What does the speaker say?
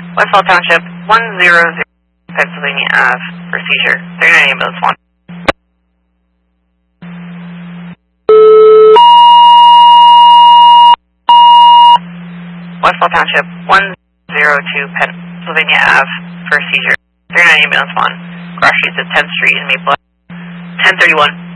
Westfall Township, 100 Pennsylvania Ave for seizure. 39 ambulance 1. Westfall Township, 102 Pennsylvania Ave for seizure. 39 ambulance 1. Cross streets at 10th Street in Maple. 1031.